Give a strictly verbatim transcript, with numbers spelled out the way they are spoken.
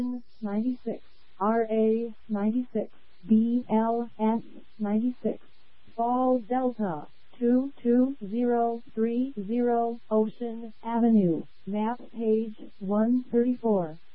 ninety-six, R A ninety-six, B L S ninety-six, Fall Delta two two zero three zero, Ocean Avenue, map page one thirty-four.